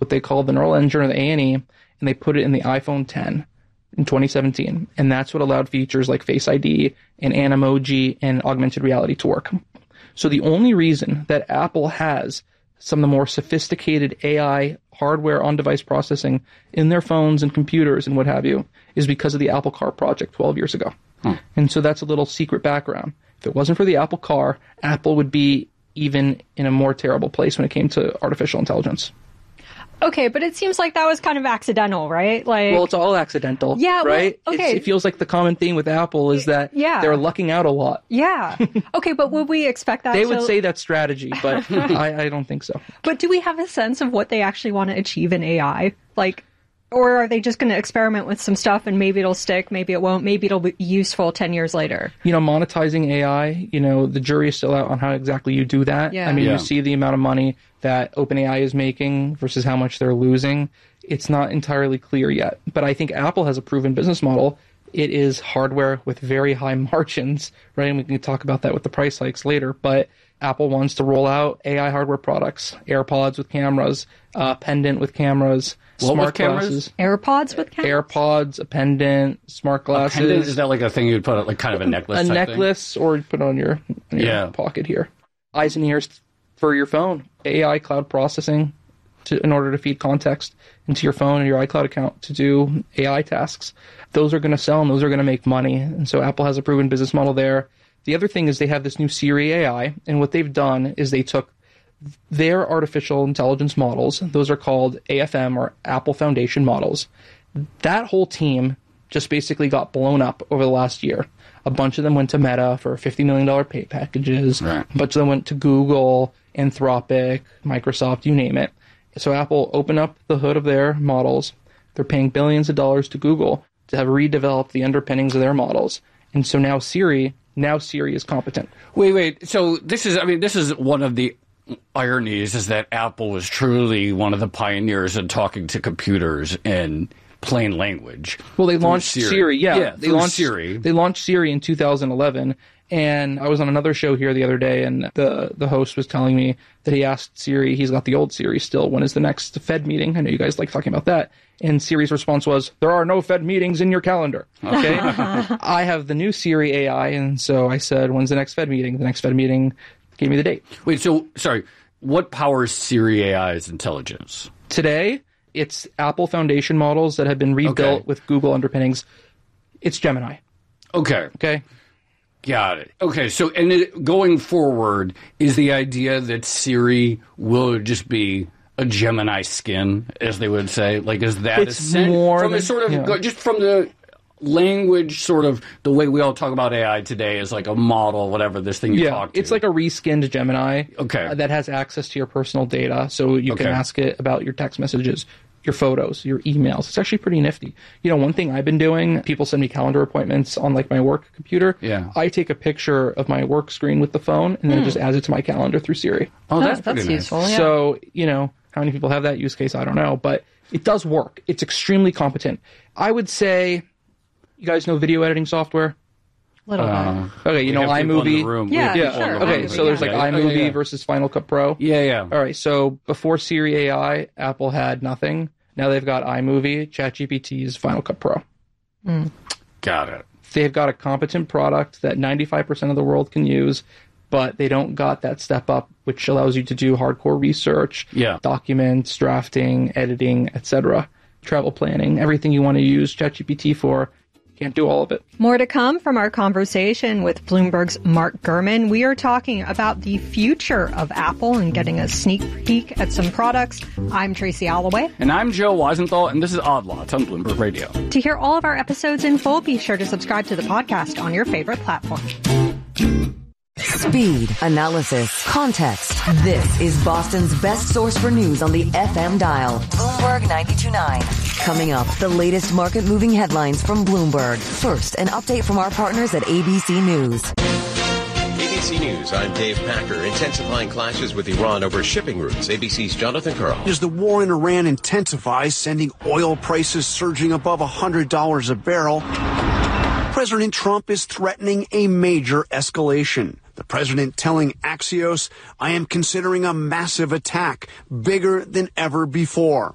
what they call the neural engine or the A&E, and they put it in the iPhone 10 in 2017. And that's what allowed features like Face ID and Animoji and augmented reality to work. So the only reason that Apple has some of the more sophisticated AI hardware on-device processing in their phones and computers and what have you is because of the Apple Car project 12 years ago. And so that's a little secret background. If it wasn't for the Apple Car, Apple would be even in a more terrible place when it came to artificial intelligence. Okay, but it seems like that was kind of accidental, right? Well, it's all accidental, right? Well, okay. It feels like the common theme with Apple is that they're lucking out a lot. Yeah. Okay, but would we expect that? They would say that's strategy, but I don't think so. But do we have a sense of what they actually want to achieve in AI? Or are they just going to experiment with some stuff and maybe it'll stick, maybe it won't, maybe it'll be useful 10 years later? Monetizing AI, the jury is still out on how exactly you do that. Yeah. You see the amount of money that OpenAI is making versus how much they're losing. It's not entirely clear yet. But I think Apple has a proven business model. It is hardware with very high margins, right? And we can talk about that with the price hikes later. But Apple wants to roll out AI hardware products, AirPods with cameras, pendant with cameras, smart glasses. AirPods with cameras? AirPods, a pendant, smart glasses. A pendant, is that like a thing you'd put on, like kind of a necklace? A necklace, or you put it on your pocket here. Eyes and ears for your phone. AI cloud processing in order to feed context into your phone and your iCloud account to do AI tasks. Those are going to sell and those are going to make money. And so Apple has a proven business model there. The other thing is they have this new Siri AI, and what they've done is they took their artificial intelligence models, those are called AFM or Apple Foundation models. That whole team just basically got blown up over the last year. A bunch of them went to Meta for $50 million pay packages. Right. A bunch of them went to Google, Anthropic, Microsoft, you name it. So Apple opened up the hood of their models. They're paying billions of dollars to Google to have redeveloped the underpinnings of their models. And so now Siri is competent. Wait. So this is one of the ironies is that Apple was truly one of the pioneers in talking to computers in plain language. Well, they launched Siri. They launched Siri. They launched Siri in 2011. And I was on another show here the other day, and the host was telling me that he asked Siri, he's got the old Siri still, when is the next Fed meeting? I know you guys like talking about that. And Siri's response was, there are no Fed meetings in your calendar. Okay? I have the new Siri AI, and so I said, when's the next Fed meeting? The next Fed meeting gave me the date. Wait, so, sorry, what powers Siri AI's intelligence? Today, it's Apple Foundation models that have been rebuilt with Google underpinnings. It's Gemini. Okay? Got it. Okay, so going forward, is the idea that Siri will just be a Gemini skin, as they would say? Like, is that it's more from a sort of just from the language, sort of the way we all talk about AI today is like a model, whatever this thing you talk to. It's like a reskinned Gemini that has access to your personal data, so you can ask it about your text messages, your photos, your emails. It's actually pretty nifty. One thing I've been doing, people send me calendar appointments on like my work computer. Yeah. I take a picture of my work screen with the phone and then it just adds it to my calendar through Siri. Oh, that's pretty nice. Useful. Yeah. So, how many people have that use case? I don't know, but it does work. It's extremely competent. I would say, you guys know video editing software? Little bit. Okay, iMovie. Yeah, sure. Okay, so there's like iMovie versus Final Cut Pro. Yeah. All right, so before Siri AI, Apple had nothing. Now they've got iMovie, ChatGPT's Final Cut Pro. Got it. They've got a competent product that 95% of the world can use, but they don't got that step up, which allows you to do hardcore research, documents, drafting, editing, etc., travel planning, everything you want to use ChatGPT for. Can't do all of it. More to come from our conversation with Bloomberg's Mark Gurman. We are talking about the future of Apple and getting a sneak peek at some products. I'm Tracy Alloway. And I'm Joe Weisenthal, and this is Odd Lots on Bloomberg Radio. To hear all of our episodes in full, be sure to subscribe to the podcast on your favorite platform. Speed, analysis, context. This is Boston's best source for news on the FM dial. Bloomberg 92.9. Coming up, the latest market-moving headlines from Bloomberg. First, an update from our partners at ABC News. ABC News, I'm Dave Packer. Intensifying clashes with Iran over shipping routes. ABC's Jonathan Karl. As the war in Iran intensifies, sending oil prices surging above $100 a barrel, President Trump is threatening a major escalation. The president telling Axios, I am considering a massive attack, bigger than ever before.